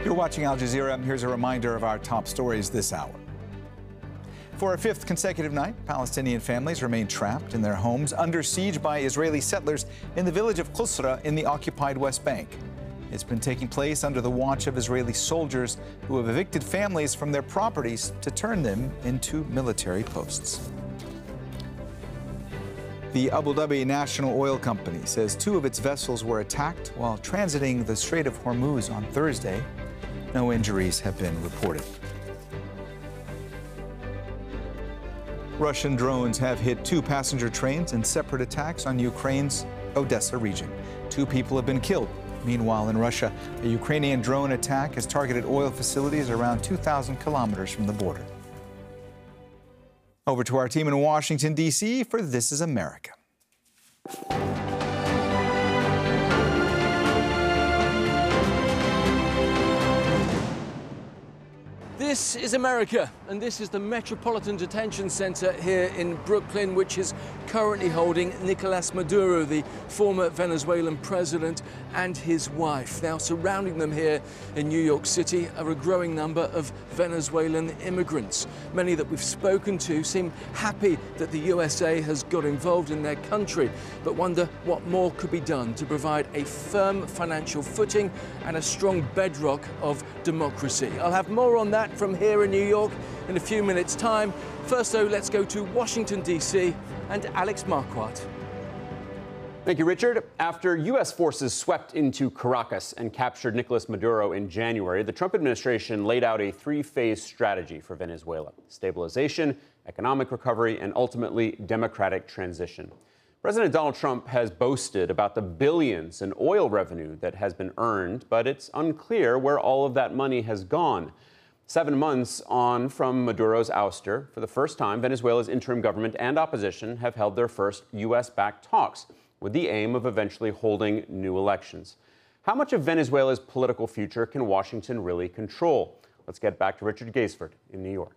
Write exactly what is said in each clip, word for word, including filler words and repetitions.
You're watching Al Jazeera. Here's a reminder of our top stories this hour. For a fifth consecutive night, Palestinian families remain trapped in their homes under siege by Israeli settlers in the village of Qusra in the occupied West Bank. It's been taking place under the watch of Israeli soldiers who have evicted families from their properties to turn them into military posts. The Abu Dhabi National Oil Company says two of its vessels were attacked while transiting the Strait of Hormuz on Thursday. No injuries have been reported. Russian drones have hit two passenger trains in separate attacks on Ukraine's Odessa region. Two people have been killed. Meanwhile, in Russia, a Ukrainian drone attack has targeted oil facilities around two thousand kilometers from the border. Over to our team in Washington, D C for This is America. This is America, and this is the Metropolitan Detention Center here in Brooklyn, which is currently holding Nicolas Maduro, the former Venezuelan president, and his wife. Now, surrounding them here in New York City are a growing number of Venezuelan immigrants. Many that we've spoken to seem happy that the U S A has got involved in their country, but wonder what more could be done to provide a firm financial footing and a strong bedrock of democracy. I'll have more on that from here in New York in a few minutes' time. First, though, let's go to Washington, D C and Alex Marquardt. Thank you, Richard. After U S forces swept into Caracas and captured Nicolas Maduro in January, the Trump administration laid out a three-phase strategy for Venezuela: stabilization, economic recovery, and ultimately democratic transition. President Donald Trump has boasted about the billions in oil revenue that has been earned, but it's unclear where all of that money has gone. Seven months on from Maduro's ouster, for the first time, Venezuela's interim government and opposition have held their first U S-backed talks with the aim of eventually holding new elections. How much of Venezuela's political future can Washington really control? Let's get back to Richard Gaisford in New York.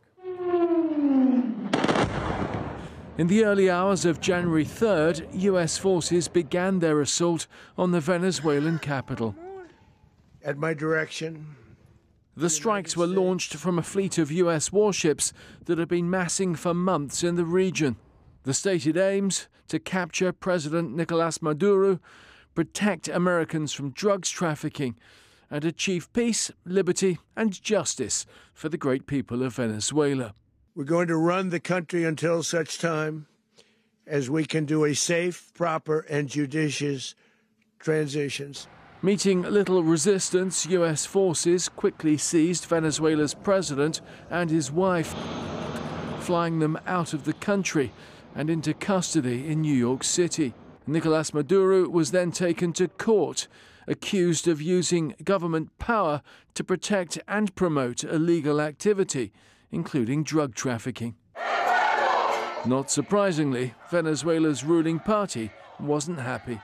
In the early hours of January third, U S forces began their assault on the Venezuelan capital. At my direction, the strikes were launched from a fleet of U S warships that had been massing for months in the region. The stated aims: to capture President Nicolas Maduro, protect Americans from drugs trafficking, and achieve peace, liberty, and justice for the great people of Venezuela. We're going to run the country until such time as we can do a safe, proper, and judicious transitions. Meeting little resistance, U S forces quickly seized Venezuela's president and his wife, flying them out of the country and into custody in New York City. Nicolas Maduro was then taken to court, accused of using government power to protect and promote illegal activity, including drug trafficking. Not surprisingly, Venezuela's ruling party wasn't happy.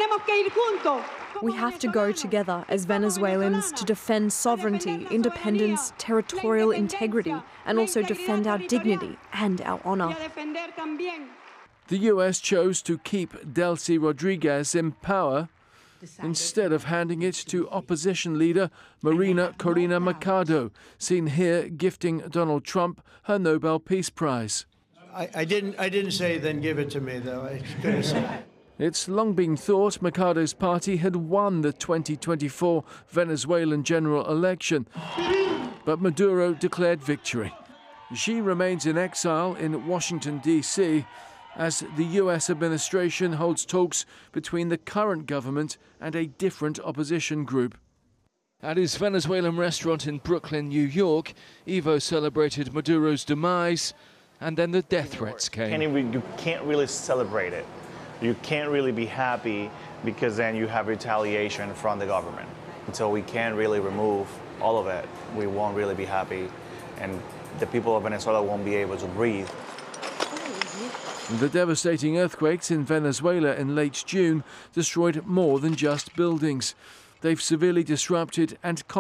We have to go together as Venezuelans to defend sovereignty, independence, territorial integrity, and also defend our dignity and our honor. The U S chose to keep Delcy Rodriguez in power instead of handing it to opposition leader Marina Corina Machado, seen here gifting Donald Trump her Nobel Peace Prize. I, I didn't. I didn't say then give it to me, though. I couldn't say. It's long been thought Machado's party had won the twenty twenty-four Venezuelan general election, but Maduro declared victory. She remains in exile in Washington, D C, as the U S administration holds talks between the current government and a different opposition group. At his Venezuelan restaurant in Brooklyn, New York, Evo celebrated Maduro's demise, and then the death threats came. You can't really celebrate it. You can't really be happy because then you have retaliation from the government. Until we can really remove all of it, we won't really be happy, and the people of Venezuela won't be able to breathe. The devastating earthquakes in Venezuela in late June destroyed more than just buildings. They've severely disrupted and